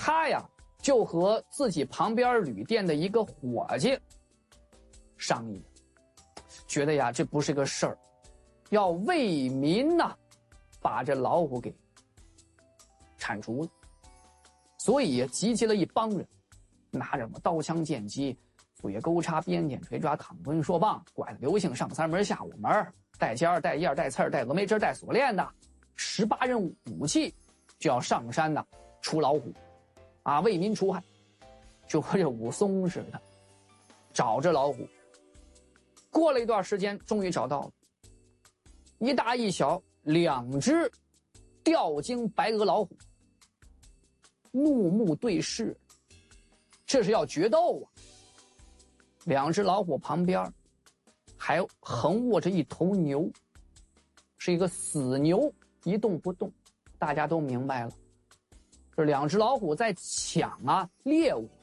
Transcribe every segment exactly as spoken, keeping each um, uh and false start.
他呀就和自己旁边旅店的一个伙计商议，觉得呀这不是个事儿，要为民呐、啊、把这老虎给铲除了。所以集结了一帮人，拿着什么刀枪剑戟、斧钺钩叉鞭锏锤抓躺棍槊棒、拐子流星上三门下五门，带尖儿带叶儿带刺儿带峨眉针带锁链的十八任武器，就要上山呐除老虎啊，为民除害，就和这武松似的找着老虎。过了一段时间终于找到了，一大一小两只吊睛白额老虎，怒目对视，这是要决斗啊。两只老虎旁边还横卧着一头牛，是一个死牛，一动不动。大家都明白了，这两只老虎在抢啊猎物，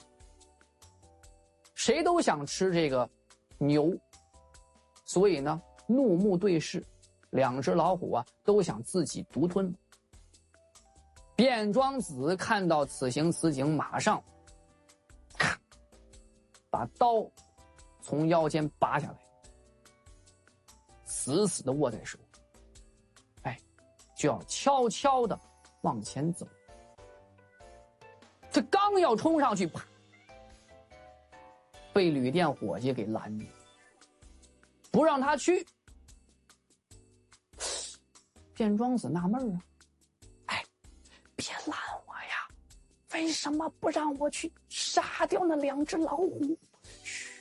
谁都想吃这个牛，所以呢怒目对视，两只老虎啊都想自己独吞。卞庄子看到此情此景，马上咔把刀从腰间拔下来，死死地握在手，哎，就要悄悄地往前走。这刚要冲上去，啪，被旅店伙计给拦住，不让他去。卞庄子纳闷啊，哎，别拦我呀，为什么不让我去杀掉那两只老虎？嘘，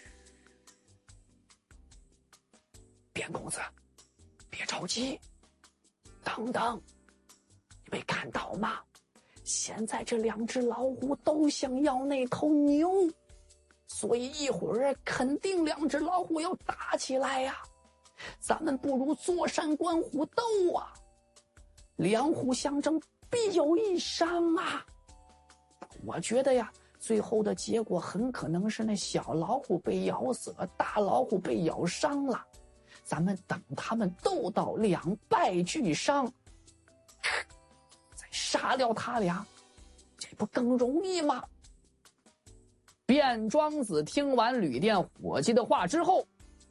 卞公子，别着急，等等，你没看到吗？现在这两只老虎都想要那头牛，所以一会儿肯定两只老虎要打起来呀、啊。咱们不如坐山观虎斗啊，两虎相争必有一伤啊。我觉得呀，最后的结果很可能是那小老虎被咬死了，大老虎被咬伤了。咱们等他们斗到两败俱伤，再杀掉他俩，这不更容易吗？卞庄子听完旅店伙计的话之后，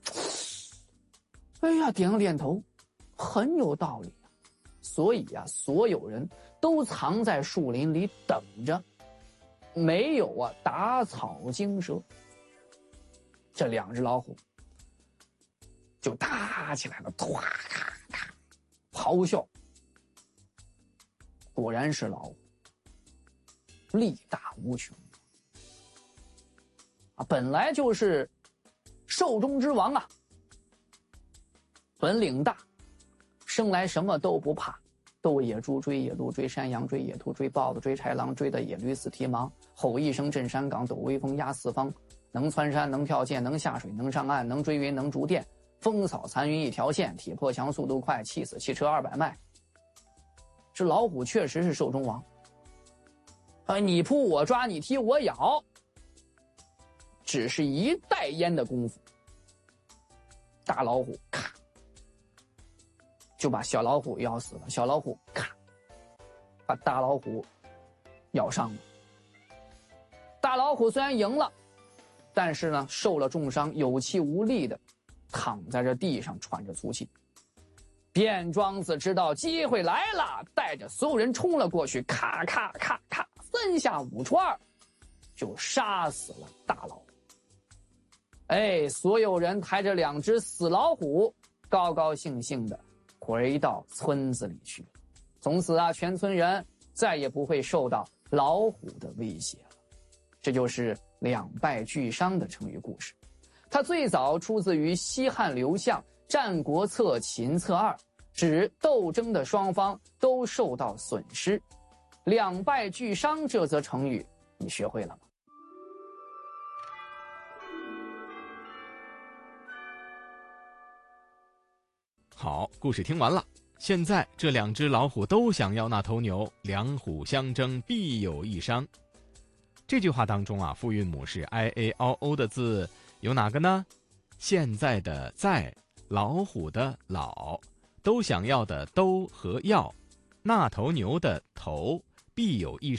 哎呀，点了点头，很有道理啊。所以啊，所有人都藏在树林里等着，没有啊打草惊蛇。这两只老虎就打起来了，唰咔咔咆哮。果然是老虎，力大无穷啊！本来就是兽中之王啊，本领大，生来什么都不怕，斗野猪追野鹿，追山羊追野兔，追豹子追豺狼，追的野驴死蹄忙，吼一声震山岗，抖威风压四方，能窜山能跳涧能下水能上岸，能追云能逐电，风扫残云一条线，铁破墙速度快，气死汽车二百迈。这老虎确实是兽中王啊！你扑我抓，你踢我咬，只是一袋烟的功夫，大老虎咔就把小老虎咬死了，小老虎咔把大老虎咬伤了。大老虎虽然赢了，但是呢受了重伤，有气无力的躺在这地上喘着粗气。卞庄子知道机会来了，带着所有人冲了过去，咔咔咔咔三下五除二就杀死了大老虎。哎，所有人抬着两只死老虎高高兴兴的回到村子里去。从此啊，全村人再也不会受到老虎的威胁了。这就是两败俱伤的成语故事。它最早出自于西汉刘向《战国策·秦策二》，指斗争的双方都受到损失。两败俱伤这则成语你学会了吗？ 好，故事听完了。现在这两只老虎都想要那头牛，两虎相争必有一伤。这句话当中啊，复韵母是 i a o o 的字有哪个呢？现在的在，老虎的老，都想要的都和要，那头牛的头，必有一